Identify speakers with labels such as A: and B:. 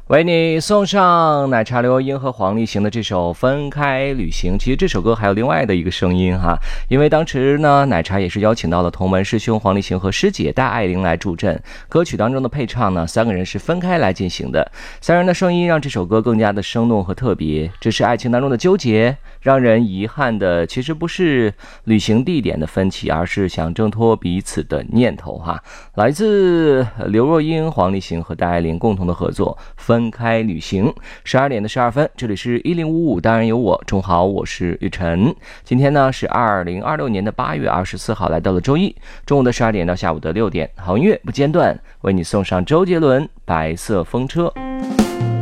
A: 为你送上奶茶刘英和黄立行的这首《分开旅行》。其实这首歌还有另外的一个声音哈，因为当时呢，奶茶也是邀请到了同门师兄黄立行和师姐戴爱玲来助阵。歌曲当中的配唱呢，三个人是分开来进行的，三人的声音让这首歌更加的生动和特别。这是爱情当中的纠结，让人遗憾的其实不是旅行地点的分歧，而是想挣脱彼此的念头哈。来自刘若英、黄立行和戴爱玲共同的合作，分开旅行。12点12分，这里是1055，当然有我。中午好，我是玉晨。今天呢是2026年的8月24号，来到了周一中午的12点到下午的6点，好音乐不间断，为你送上周杰伦《白色风车》。